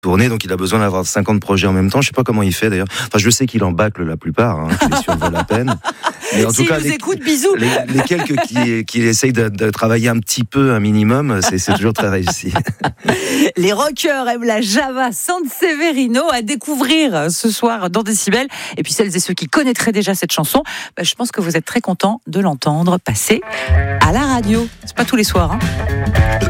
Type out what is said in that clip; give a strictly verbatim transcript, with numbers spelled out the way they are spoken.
tourner, donc il a besoin d'avoir cinquante projets en même temps. Je sais pas comment il fait d'ailleurs. Enfin, je sais qu'il en bâcle la plupart, hein, qu'il les survole à peine. Mais en S'il tout cas, nous les, écoute, bisous. les, les quelques qui, qui essayent de, de travailler un petit peu, un minimum, c'est, c'est toujours très réussi. Les rockers aiment la Java Sanseverino à découvrir ce soir dans Décibel. Et puis celles et ceux qui connaîtraient déjà cette chanson, bah, je pense que vous êtes très contents de l'entendre passer à la radio. C'est pas tous les soirs, hein.